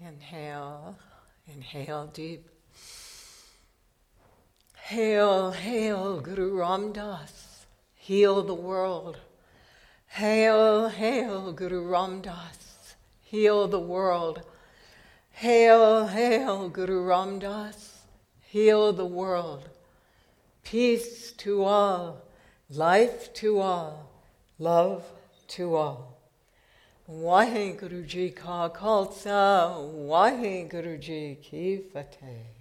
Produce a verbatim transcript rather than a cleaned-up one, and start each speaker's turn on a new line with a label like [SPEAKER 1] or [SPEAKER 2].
[SPEAKER 1] Inhale, inhale deep. Hail, hail, Guru Ram Das, heal the world. Hail, hail, Guru Ram Das, heal the world. Hail, hail, Guru Ram Das, heal the world. Peace to all, life to all, love to all. Waheguru Ji Ka Khalsa, Waheguru Ji Ki Fateh.